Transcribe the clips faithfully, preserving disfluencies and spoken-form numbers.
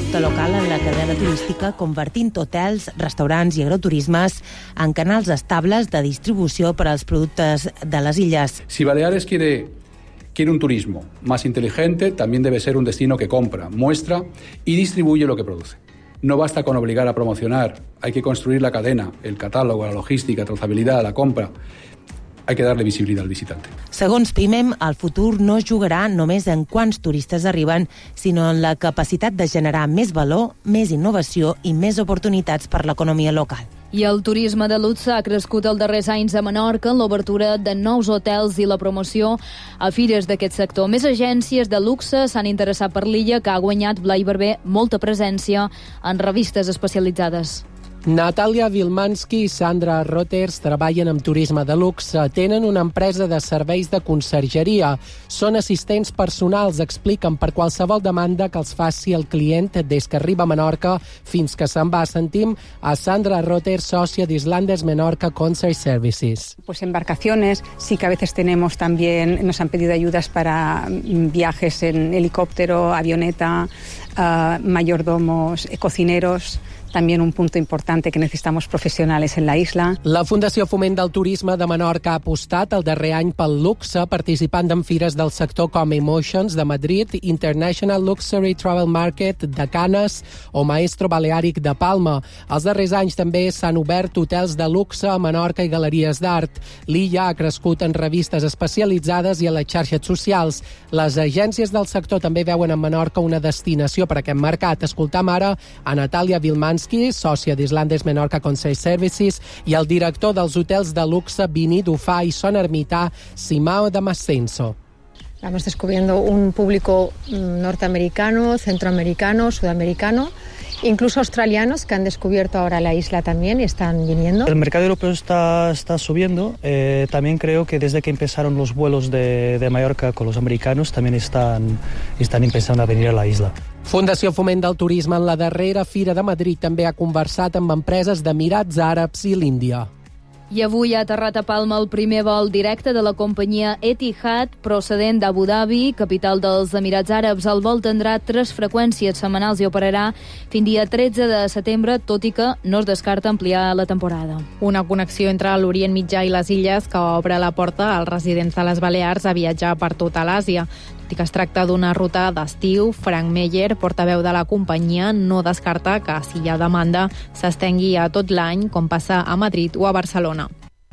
producte local en la cadena turística, convertint hotels, restaurants i agroturismes en canals estables de distribució per als productes de les illes. Si Baleares quiere, quiere un turismo más inteligente, también debe ser un destino que compra, muestra y distribuye lo que produce. No basta con obligar a promocionar, hay que construir la cadena, el catálogo, la logística, trazabilidad, la compra. Hay que darle visibilitat al visitante. Segons Pimem, el futur no es jugarà només en quants turistes arriben, sinó en la capacitat de generar més valor, més innovació i més oportunitats per l'economia local. I el turisme de luxe ha crescut els darrers anys a Menorca en l'obertura de nous hotels i la promoció a fires d'aquest sector. Més agències de luxe s'han interessat per l'illa, que ha guanyat Blai Barber molta presència en revistes especialitzades. Natàlia Vilmansky i Sandra Roters treballen amb turisme de luxe. Tenen una empresa de serveis de consergeria. Són assistents personals, expliquen, per qualsevol demanda que els faci el client des que arriba a Menorca fins que se'n va. Sentim a Sandra Roters, sòcia d'Islandes Menorca Concert Services. Pues embarcaciones, sí que a veces tenemos también, nos han pedido ayudas para viajes en helicóptero, avioneta, uh, mayordomos, cocineros. También un punto importante que necesitamos profesionales en la isla. La Fundació Foment del Turisme de Menorca ha apostat el darrer any pel luxe, participant en fires del sector com Emotions de Madrid, International Luxury Travel Market de Canes o Maestro Balearic de Palma. Els darrers anys també s'han obert hotels de luxe a Menorca i galeries d'art. L'illa ha crescut en revistes especialitzades i a les xarxes socials. Les agències del sector també veuen en Menorca una destinació per aquest mercat. Escoltam ara a Natàlia Vilmansky, sòcia d'Islandes Menorca Concert Services, i el director dels hotels de luxe Vini Dufà i Son Ermità, Simao de Massenso. Estamos descubriendo un público norteamericano, centroamericano, sudamericano, incluso australianos que han descubierto ahora la isla también y están viniendo. El mercado europeo está, está subiendo. Eh, también creo que desde que empezaron los vuelos de, de Mallorca con los americanos, también están, están empezando a venir a la isla. Fundació Foment del Turisme en la darrera Fira de Madrid també ha conversat amb empreses d'Emirats Àrabs i l'Índia. I avui ha aterrat a Palma el primer vol directe de la companyia Etihad, procedent d'Abu Dhabi, capital dels Emirats Àrabs. El vol tindrà tres freqüències setmanals i operarà fins dia tretze de setembre, tot i que no es descarta ampliar la temporada. Una connexió entre l'Orient Mitjà i les illes que obre la porta als residents de les Balears a viatjar per tota l'Àsia. Tot i que es tracta d'una ruta d'estiu, Frank Meyer, portaveu de la companyia, no descarta que, si hi ha demanda, s'estengui a tot l'any, com passa a Madrid o a Barcelona.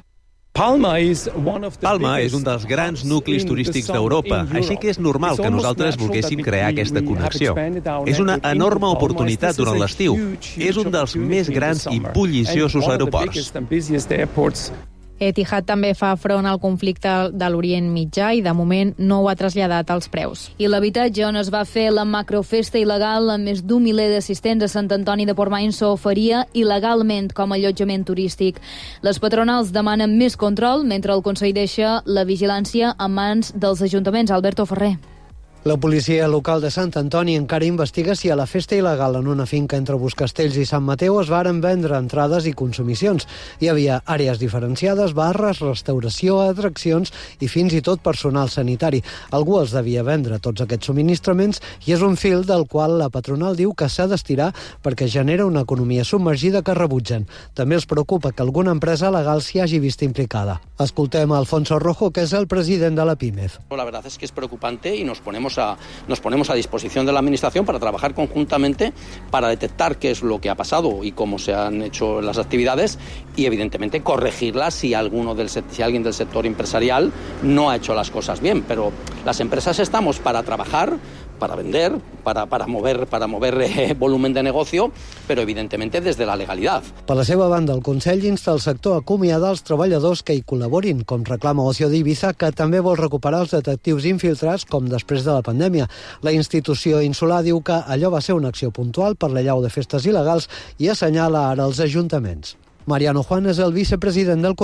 Palma és un dels grans nuclis turístics d'Europa, així que és normal que nosaltres volguéssim crear aquesta connexió. És una enorme oportunitat durant l'estiu. És un dels més grans i bulliciosos aeroports. Etihad també fa front al conflicte de l'Orient Mitjà i de moment no ho ha traslladat als preus. I l'habitatge on es va fer la macrofesta il·legal amb més d'un miler d'assistents a Sant Antoni de Portmany s'oferia il·legalment com a allotjament turístic. Les patronals demanen més control mentre el Consell deixa la vigilància en mans dels ajuntaments. Alberto Ferrer. La policia local de Sant Antoni encara investiga si a la festa il·legal en una finca entre Buscastells i Sant Mateu es varen vendre entrades i consumicions. Hi havia àrees diferenciades, barres, restauració, atraccions i fins i tot personal sanitari. Algú els devia vendre tots aquests subministraments i és un fil del qual la patronal diu que s'ha d'estirar perquè genera una economia submergida que rebutgen. També els preocupa que alguna empresa legal s'hi hagi vist implicada. Escoltem a Alfonso Rojo, que és el president de la PIMEF. La verdad es que es preocupante y nos ponemos A, nos ponemos a disposición de la Administración para trabajar conjuntamente para detectar qué es lo que ha pasado y cómo se han hecho las actividades y, evidentemente, corregirlas si, alguno del, si alguien del sector empresarial no ha hecho las cosas bien. Pero las empresas estamos para trabajar, para vender, para, para mover, para mover eh, volumen de negocio, però evidentemente des de la legalitat. Per la seva banda, el Consell insta el sector a acomiadar els treballadors que hi col·laborin, com reclama Ocio d'Ibiza, que també vol recuperar els detectius infiltrats com després de la pandèmia. La institució insular diu que allò va ser una acció puntual per l'allau de festes il·legals i assenyala ara els ajuntaments. Mariano Juan és el vicepresident del